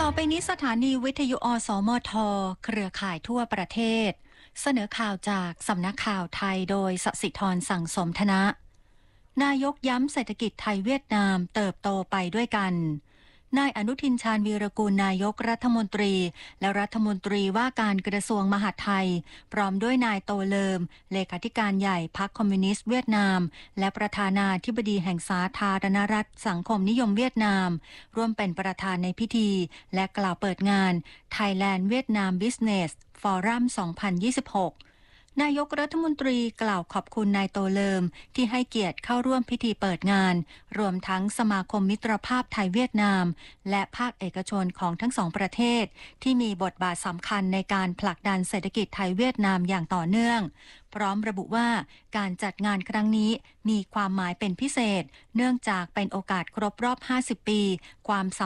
อไปนี้สถานีวิทยุอสมทเครือข่ายทั่วประเทศเสนอข่าวจากสำนักข่าวไทยโดยสศิธรสั่งสมธนะนายกย้ำเศรษฐกิจไทยเวียดนามเติบโตไปด้วยกันนายอนุทินชาญวีรกูลนายกรัฐมนตรีและรัฐมนตรีว่าการกระทรวงมหาดไทยพร้อมด้วยนายโตเลิมเลขาธิการใหญ่พรรคคอมมิวนิสต์เวียดนามและประธานาธิบดีแห่งสาธารณรัฐสังคมนิยมเวียดนามร่วมเป็นประธานในพิธีและกล่าวเปิดงาน Thailand Vietnam Business Forum 2026นายกรัฐมนตรีกล่าวขอบคุณนายโตเลิมที่ให้เกียรติเข้าร่วมพิธีเปิดงานรวมทั้งสมาคมมิตรภาพไทยเวียดนามและภาคเอกชนของทั้งสองประเทศที่มีบทบาทสำคัญในการผลักดันเศรษฐกิจไทยเวียดนามอย่างต่อเนื่องพร้อมระบุว่าการจัดงานครั้งนี้มีความหมายเป็นพิเศษเนื่องจากเป็นโอกาสครบรอบ50 ปีความ